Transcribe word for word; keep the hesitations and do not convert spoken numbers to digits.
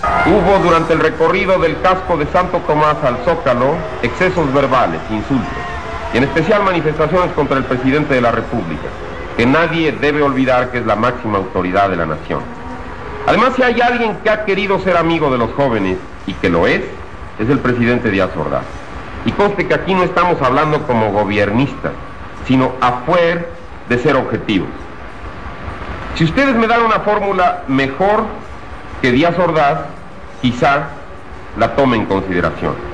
Hubo durante el recorrido del casco de Santo Tomás al Zócalo excesos verbales, insultos, y en especial manifestaciones contra el presidente de la República, que nadie debe olvidar que es la máxima autoridad de la nación. Además, si hay alguien que ha querido ser amigo de los jóvenes, y que lo es, es el presidente Díaz Ordaz. Y conste que aquí no estamos hablando como gobiernistas, sino afuera de ser objetivos. Si ustedes me dan una fórmula mejor que Díaz Ordaz, quizá la tome en consideración.